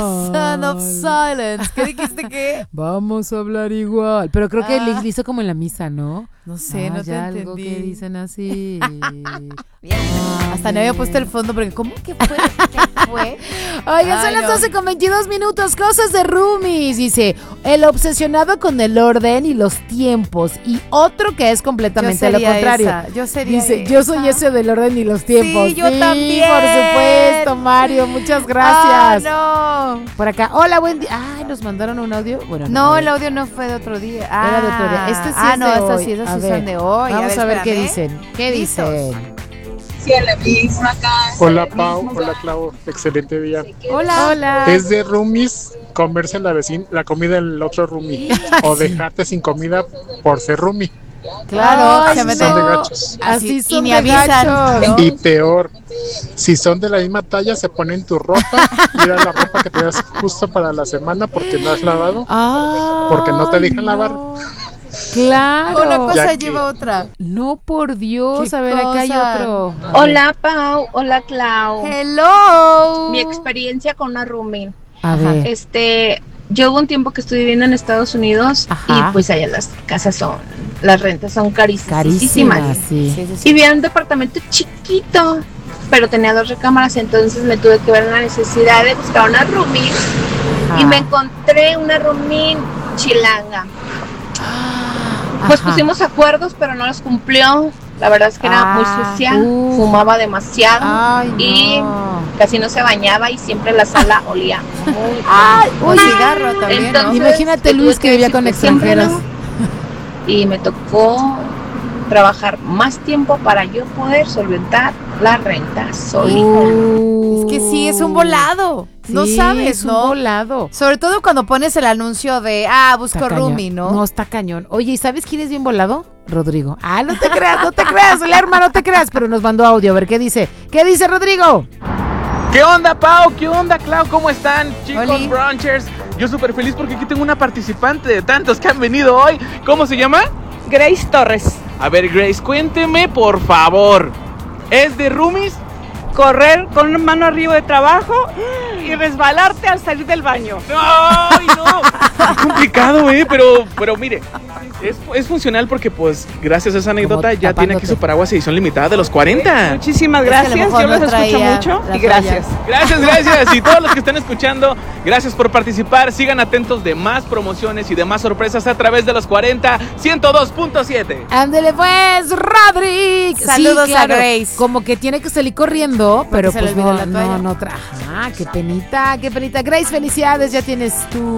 Son of Silence. ¿Qué dijiste qué? Vamos a hablar igual. Pero creo que le hizo como en la misa, ¿no? No sé, no te entendí. Algo que dicen así. Bien. Hasta no había puesto el fondo porque ¿cómo que fue? ¿Qué fue? Oigan, son las 12:22. Cosas de roomies. Dice, el obsesionado con el orden y los tiempos. Y otro que es completamente lo contrario. Yo sería Dice, esa. yo soy ese del orden y los tiempos. Sí, yo también. Por supuesto, Mario. Muchas gracias. No. Por acá. Hola, buen día. Ay, nos mandaron un audio. Bueno, No, el audio no fue de otro día. Era de otro día. Este sí es no, de estos hoy. sí, estos A sí ver, son de hoy. Vamos a ver qué espérame. dicen. ¿Qué ¿Listos? dicen? Hola Pau, hola Clau, excelente día. Hola. Es de roomies comerse la comida del otro roomie o dejarte sin comida por ser roomie. Claro, Ay, se Son meten. de gachos. Así son y ni de avisan. gachos. ¿no? Y peor, si son de la misma talla, se ponen tu ropa, mira la ropa que te das justo para la semana porque no has lavado, porque no te dejan lavar. Claro. Una cosa Ya que- lleva otra. No, por Dios. ¿Qué A ver, acá hay cosa? otro. Hola Pau, hola Clau. Hello. Mi experiencia con una roomie. A ver. Yo hubo un tiempo que estuve viviendo en Estados Unidos Ajá. y pues allá las rentas son carísimas. Carísimas, sí. Y vivía en un departamento chiquito, pero tenía 2 recámaras, entonces me tuve que ver la necesidad de buscar una roomie y me encontré una roomie chilanga. Pues Ajá. pusimos acuerdos, pero no los cumplió. La verdad es que era muy sucia, fumaba demasiado Ay, y no. casi no se bañaba y siempre la sala olía muy feo. Ay, Un cigarro también, ¿no? Entonces, Imagínate, Luis, tuve que vivía decir con que siempre extranjeros. no. Y me tocó trabajar más tiempo para yo poder solventar la renta solita. Es que sí, es un volado. No Sí, sabes, es un ¿no? volado. Sobre todo cuando pones el anuncio de, busco Está roomie, cañón. ¿no? No, está cañón. Oye, ¿y sabes quién es bien volado? Rodrigo. No te creas, Lerma, no te creas, pero nos mandó audio. A ver, ¿qué dice? ¿Qué dice Rodrigo? ¿Qué onda, Pau? ¿Qué onda, Clau? ¿Cómo están, chicos Oli. brunchers? Yo súper feliz porque aquí tengo una participante de tantos que han venido hoy. ¿Cómo se llama? Grace Torres. A ver, Grace, cuénteme, por favor. ¿Es de roomies? Correr con una mano arriba de trabajo y resbalarte al salir del baño. ¡Ay, no! Qué complicado, pero mire, es funcional porque, pues, gracias a esa anécdota ya tiene aquí su paraguas edición limitada de los 40. Muchísimas Es que a lo gracias, mejor yo no los escucho traía mucho la y gracias. Gracias. Y todos los que están escuchando, gracias por participar. Sigan atentos de más promociones y de más sorpresas a través de los 40 102.7. Ándele pues, Rodrigo. Saludos Sí, claro, a Grace. Como que tiene que salir corriendo, pero se le pues olvidó no, la toalla. no traja. Qué penita. Grace, felicidades, ya tienes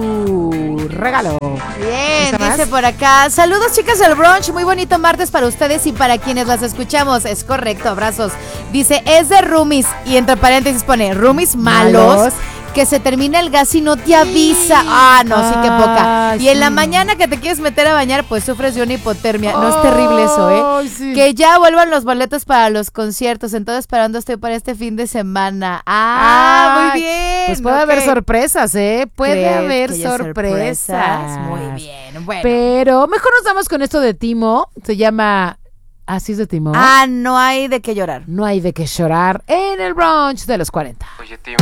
tu regalo. Bien, ¿Está dice más? por acá. Saludos, chicas del brunch. Muy bonito martes para ustedes y para quienes las escuchamos. Es correcto, abrazos. Dice, es de roomies. Y entre paréntesis pone, roomies malos. Que se termina el gas y no te avisa. No, sí que poca. Ay, Y en la sí. mañana que te quieres meter a bañar, pues sufres de una hipotermia. No es terrible eso, Ay, sí. Que ya vuelvan los boletos para los conciertos. Entonces esperando estoy para este fin de semana. Ay, Muy bien. Pues puede ok. haber sorpresas, Puede ¿Crees haber que haya sorpresas. Muy bien, bueno. Pero mejor nos damos con esto de Timo. Se llama Así es de Timo. No hay de qué llorar. No hay de qué llorar en el brunch de los 40. Oye, Timo,